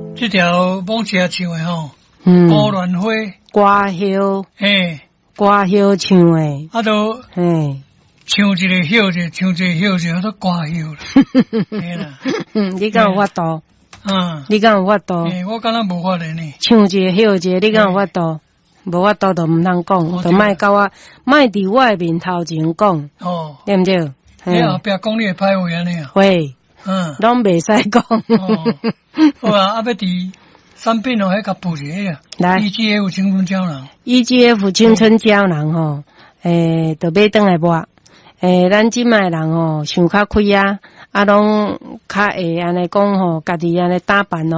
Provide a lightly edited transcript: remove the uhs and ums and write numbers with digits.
这条网车唱的吼，高鸾花， 歌谣，歌谣唱的， 啊都，唱一个休者，唱一个休者，都歌休啦，嘿啦， 你敢有法度？你敢有法度？ 我敢若无法的呢。 唱一个休者，你敢有法度？无法度就唔通讲，就莫甲我，莫伫我面头前讲，对毋对？ 你后壁讲你会歹话安尼啊？ 会，拢袂使讲。 好啊，要伫产品哦，迄甲补一下。 来 ，EGF 青春胶囊 ，EGF 青春胶囊吼，就买转来抹。咱即卖人吼，想较开啊，拢较会安尼讲吼，家己安尼打扮哦。